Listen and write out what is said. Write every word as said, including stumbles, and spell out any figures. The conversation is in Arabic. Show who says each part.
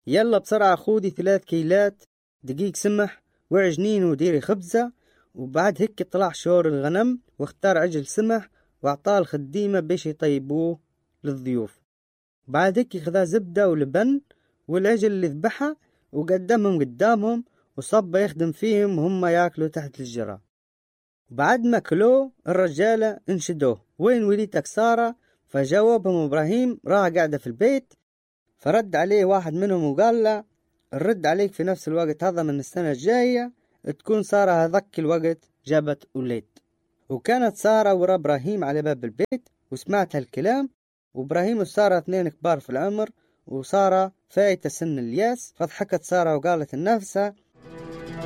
Speaker 1: يلا بسرعة خودي ثلاث كيلات دقيق سمح وعجنين وديري خبزة. وبعد هيك طلع شور الغنم واختار عجل سمح واعطاه الخديمة باش يطيبوه للضيوف. بعد هيك خذا زبدة ولبن والعجل اللي ذبحها وقدمهم قدامهم وصب يخدم فيهم وهم ياكلوا تحت الجرة. بعد ما كلوا الرجالة انشدوه وين وليتك سارة؟ فجاوبهم إبراهيم راح قاعدة في البيت. فرد عليه واحد منهم وقال له الرد عليك في نفس الوقت هذا من السنة الجاية تكون سارة هذاك الوقت جابت وليد. وكانت سارة ورا إبراهيم على باب البيت وسمعت هالكلام. وإبراهيم وسارة اثنين كبار في العمر وسارة فايتة سن الياس. فضحكت سارة وقالت لنفسها